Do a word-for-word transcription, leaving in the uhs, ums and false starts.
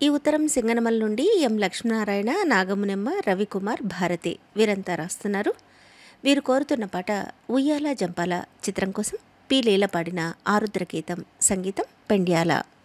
ఈ ఉత్తరం సింగనమల నుండి ఎం లక్ష్మీనారాయణ, నాగమునెమ్మ, రవికుమార్, భారతి వీరంతా రాస్తున్నారు. వీరు కోరుతున్న పాట ఉయ్యాల జంపాల చిత్రం కోసం పి లీల పాడిన ఆరుద్ర గీతం, సంగీతం పెండ్యాల.